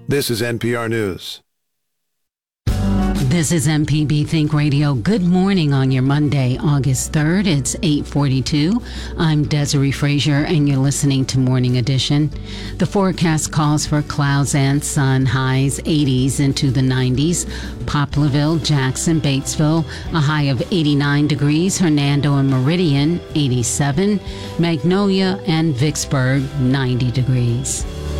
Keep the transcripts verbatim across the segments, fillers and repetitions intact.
This is N P R News. This is M P B Think Radio. Good morning on your Monday, August third. It's eight forty-two. I'm Desiree Frazier, and you're listening to Morning Edition. The forecast calls for clouds and sun, highs eighties into the nineties. Poplarville, Jackson, Batesville, a high of eighty-nine degrees. Hernando and Meridian, eighty-seven. Magnolia and Vicksburg, ninety degrees.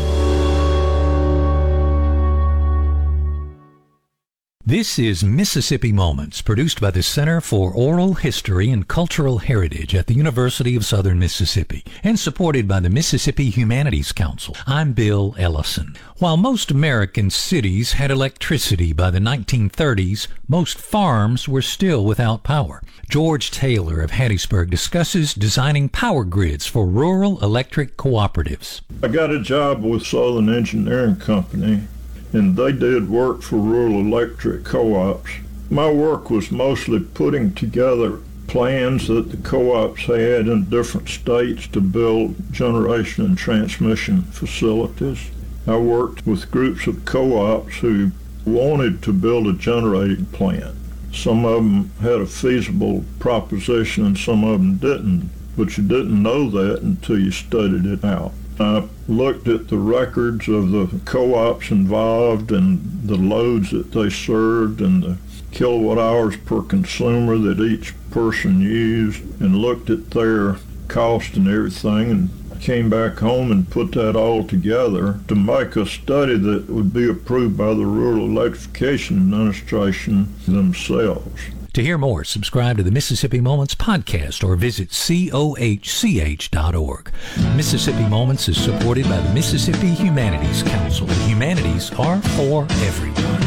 This is Mississippi Moments, produced by the Center for Oral History and Cultural Heritage at the University of Southern Mississippi and supported by the Mississippi Humanities Council. I'm Bill Ellison. While most American cities had electricity by the nineteen thirties, most farms were still without power. George Taylor of Hattiesburg discusses designing power grids for rural electric cooperatives. I got a job with Southern Engineering Company, and they did work for rural electric co-ops. My work was mostly putting together plans that the co-ops had in different states to build generation and transmission facilities. I worked with groups of co-ops who wanted to build a generating plant. Some of them had a feasible proposition and some of them didn't, but you didn't know that until you studied it out. I looked at the records of the co-ops involved and the loads that they served and the kilowatt hours per consumer that each person used, and looked at their cost and everything, and came back home and put that all together to make a study that would be approved by the Rural Electrification Administration themselves. To hear more, subscribe to the Mississippi Moments podcast or visit C O H C H dot org. Mississippi Moments is supported by the Mississippi Humanities Council. The humanities are for everyone.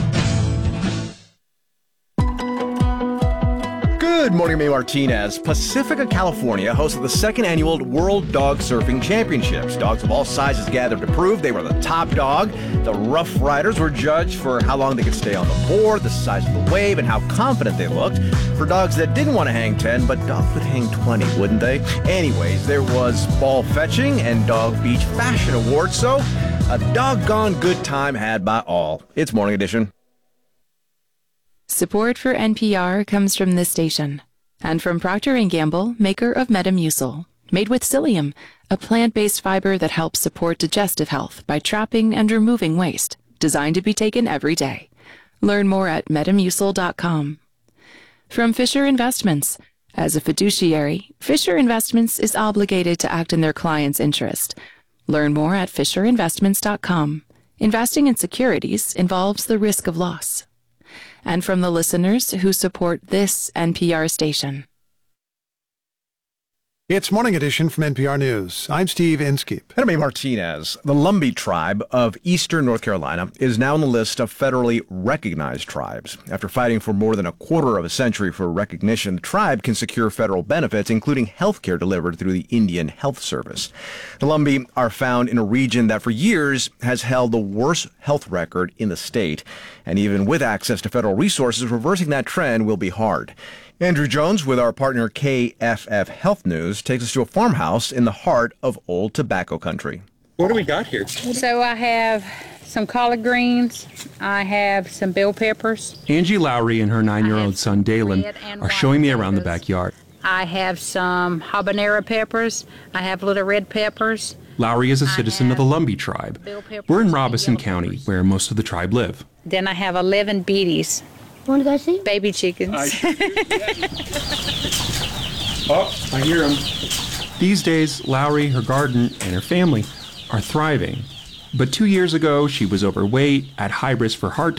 Good morning, May Martinez. Pacifica, California hosted the second annual World Dog Surfing Championships. Dogs of all sizes gathered to prove they were the top dog. The Rough Riders were judged for how long they could stay on the board, the size of the wave, and how confident they looked. For dogs that didn't want to hang ten, but dogs would hang twenty, wouldn't they? Anyways, there was ball fetching and Dog Beach Fashion Awards, so a doggone good time had by all. It's Morning Edition. Support for N P R comes from this station and from Procter and Gamble, maker of Metamucil, made with psyllium, a plant-based fiber that helps support digestive health by trapping and removing waste, designed to be taken every day. Learn more at metamucil dot com. From Fisher Investments. As a fiduciary, Fisher Investments is obligated to act in their client's interest. Learn more at fisher investments dot com. Investing in securities involves the risk of loss. And from the listeners who support this N P R station. It's Morning Edition from N P R News. I'm Steve Inskeep. Anime Martinez. The Lumbee tribe of eastern North Carolina is now on the list of federally recognized tribes. After fighting for more than a quarter of a century for recognition, the tribe can secure federal benefits, including health care delivered through the Indian Health Service. The Lumbee are found in a region that for years has held the worst health record in the state. And even with access to federal resources, reversing that trend will be hard. Andrew Jones, with our partner K F F Health News, takes us to a farmhouse in the heart of old tobacco country. What do we got here? So I have some collard greens. I have some bell peppers. Angie Lowry and her nine-year-old son Dalen are showing me around the backyard. I have some habanero peppers. I have little red peppers. Lowry is a citizen of the Lumbee tribe. We're in Robeson County, where most of the tribe live. Then I have eleven beaties. Want to go see? Baby chickens. I oh, I hear them. These days, Lowry, her garden, and her family are thriving. But two years ago, she was overweight, at high risk for heart